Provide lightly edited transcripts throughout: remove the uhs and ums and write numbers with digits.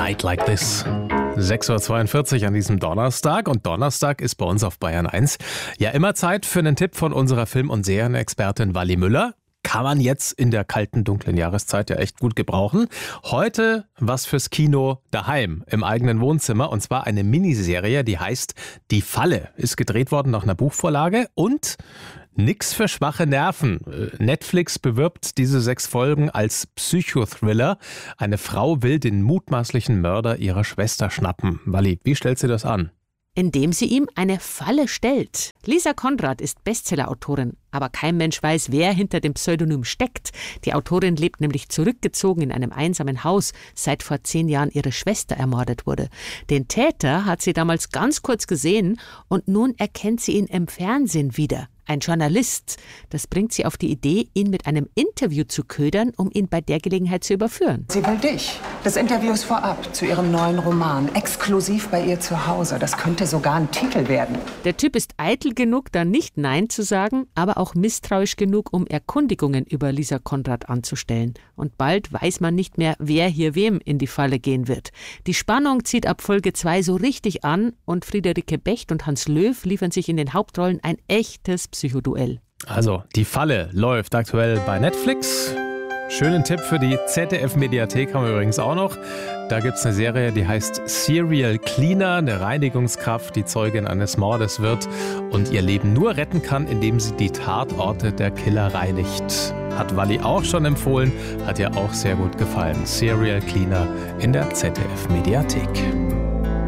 Night Like This. 6.42 Uhr an diesem Donnerstag. Und Donnerstag ist bei uns auf Bayern 1 ja immer Zeit für einen Tipp von unserer Film- und Serienexpertin Wally Müller. Kann man jetzt in der kalten, dunklen Jahreszeit ja echt gut gebrauchen. Heute was fürs Kino daheim, im eigenen Wohnzimmer. Und zwar eine Miniserie, die heißt Die Falle. Ist gedreht worden nach einer Buchvorlage und nix für schwache Nerven. Netflix bewirbt diese 6 Folgen als Psychothriller. Eine Frau will den mutmaßlichen Mörder ihrer Schwester schnappen. Wally, wie stellt sie das an? Indem sie ihm eine Falle stellt. Lisa Konrad ist Bestsellerautorin, aber kein Mensch weiß, wer hinter dem Pseudonym steckt. Die Autorin lebt nämlich zurückgezogen in einem einsamen Haus, seit vor 10 Jahren ihre Schwester ermordet wurde. Den Täter hat sie damals ganz kurz gesehen und nun erkennt sie ihn im Fernsehen wieder. Ein Journalist. Das bringt sie auf die Idee, ihn mit einem Interview zu ködern, um ihn bei der Gelegenheit zu überführen. Sie will dich. Das Interview ist vorab zu ihrem neuen Roman. Exklusiv bei ihr zu Hause. Das könnte sogar ein Titel werden. Der Typ ist eitel genug, da nicht Nein zu sagen, aber auch misstrauisch genug, um Erkundigungen über Lisa Konrad anzustellen. Und bald weiß man nicht mehr, wer hier wem in die Falle gehen wird. Die Spannung zieht ab Folge 2 so richtig an und Friederike Becht und Hans Löw liefern sich in den Hauptrollen ein echtes Psychoduell. Also, Die Falle läuft aktuell bei Netflix. Schönen Tipp für die ZDF-Mediathek haben wir übrigens auch noch. Da gibt es eine Serie, die heißt Serial Cleaner, eine Reinigungskraft, die Zeugin eines Mordes wird und ihr Leben nur retten kann, indem sie die Tatorte der Killer reinigt. Hat Wally auch schon empfohlen, hat ihr auch sehr gut gefallen. Serial Cleaner in der ZDF-Mediathek.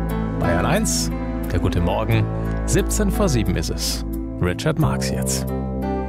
Bayern 1, der gute Morgen, 7:17 ist es. Richard Marx jetzt.